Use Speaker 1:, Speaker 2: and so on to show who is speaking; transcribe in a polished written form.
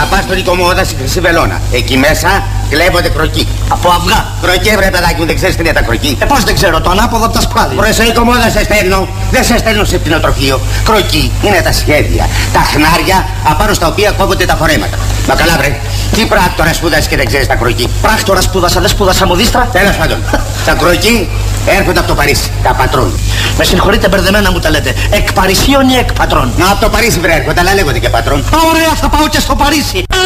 Speaker 1: Θα πας στον οικομόδα στη Χρυσή Βελόνα. Εκεί μέσα κλέβονται κροκί.
Speaker 2: Από αυγά.
Speaker 1: Κροκί, βρε παιδάκι μου, δεν ξέρεις τι είναι τα κροκί.
Speaker 2: Πώς δεν ξέρω, το ανάποδο από τα σπράδια.
Speaker 1: Βρε σε οικομόδα σε στέλνω. Δεν σε στέλνω σε κτηνοτροφείο. Κροκί είναι τα σχέδια. Τα χνάρια απάνω στα οποία κόβονται τα φορέματα. Μα καλά, βρε. Τι πράκτορα σπούδασες και δεν ξέρεις τα κροκί.
Speaker 2: Πράκτορα σπούδασα, δεν σπούδασα μοδίστρα.
Speaker 1: Τέλος πάντων. Τα κροκί έρχονται από το Παρίσι. Τα πατρών.
Speaker 2: Με συγχωρείτε, μπερδεμένα μου τα λέτε. Εκ Παρισίων ή εκ πατρών.
Speaker 1: Να από το Παρίσι βρε έρχονται, αλλά λέγονται και πατρών.
Speaker 2: Ωραία, θα πάω και στο Παρίσι.